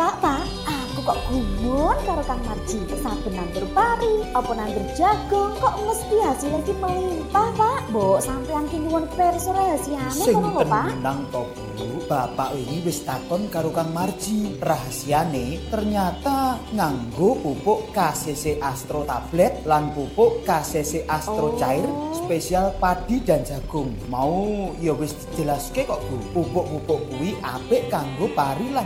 Pak, aku kok gumun karo Kang Marji. Saben nandur pari, apa nandur jagung, kok mesti hasilnya ki melimpah, Pak. Mbok sampean ki nyuwun pirsa rahasiane Sing ngono lho, Pak. tenang to, Bu. Bapak ini wis takon karo Kang Marji. Rahasiane ternyata nganggo pupuk KCC Astro tablet lan pupuk KCC Astro cair spesial padi dan jagung. Mau ya wis dijelaske kok, Bu. Pupuk-pupuk kuwi apik kanggo pari lan